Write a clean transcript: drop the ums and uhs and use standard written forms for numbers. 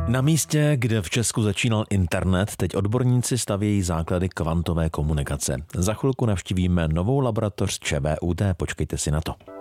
Na místě, kde v Česku začínal internet, teď odborníci stavějí základy kvantové komunikace. Za chvilku navštívíme novou laboratoř ČVUT, počkejte si na to.